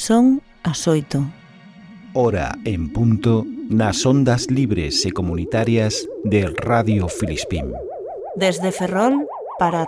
Son as 8. Hora en punto nas ondas libres e comunitarias de Radio Filispín. Desde Ferrol para